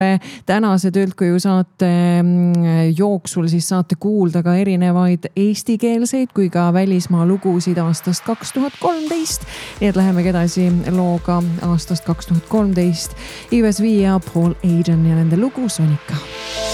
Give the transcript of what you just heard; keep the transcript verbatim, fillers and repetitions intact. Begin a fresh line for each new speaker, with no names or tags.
tänase Töölt-koju saate jooksul siis saate kuulda ka erinevaid eestikeelseid kui ka välismaa lugusid aastast kaks tuhat kolmteist. Nii et lähemegi edasi looga aastast kaks tuhat kolmteist. Yves V ja Paul Aiden ja nende lugu Sonika.